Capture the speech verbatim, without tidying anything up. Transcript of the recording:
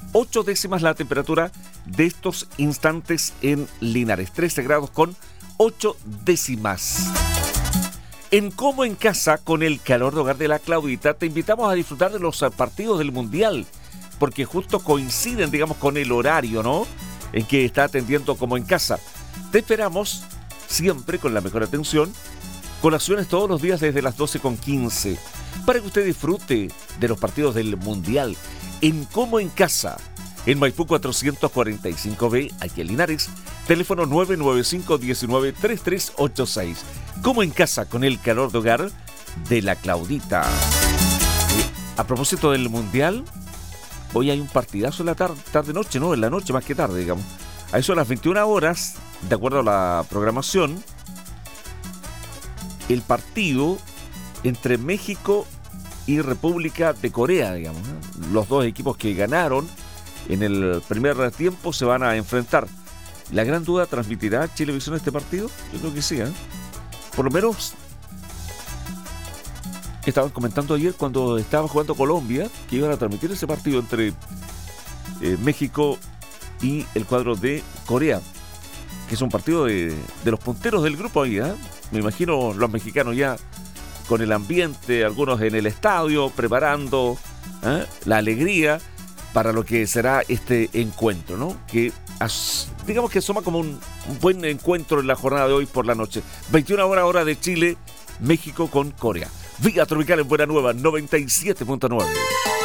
ocho décimas la temperatura de estos instantes en Linares. trece grados con ocho décimas. En Como en Casa, con el calor de hogar de la Claudita, te invitamos a disfrutar de los partidos del Mundial, porque justo coinciden, digamos, con el horario, ¿no?, en que está atendiendo Como en Casa. Te esperamos siempre con la mejor atención, colaciones todos los días desde las doce con quince, para que usted disfrute de los partidos del Mundial en Como en Casa, en Maipú cuatrocientos cuarenta y cinco B, aquí en Linares, teléfono nueve nueve cinco, uno nueve, tres tres ocho seis. Como en Casa, con el calor de hogar de la Claudita. Y a propósito del Mundial, hoy hay un partidazo en la tarde, tarde-noche, ¿no? En la noche más que tarde, digamos. A eso a las veintiuna horas, de acuerdo a la programación, el partido entre México y República de Corea, digamos, ¿no? Los dos equipos que ganaron en el primer tiempo se van a enfrentar. La gran duda, ¿transmitirá Chilevisión este partido? Yo creo que sí, ¿eh? Por lo menos estaban comentando ayer cuando estaba jugando Colombia que iban a transmitir ese partido entre eh, México y el cuadro de Corea, que es un partido de, de los punteros del grupo ahí, ¿eh? Me imagino los mexicanos ya con el ambiente, algunos en el estadio, preparando ¿eh? la alegría para lo que será este encuentro, ¿no? Que as, digamos que asoma como un, un buen encuentro en la jornada de hoy por la noche. veintiuna horas, hora de Chile, México con Corea. Vía Tropical en Buena Nueva, noventa y siete punto nueve.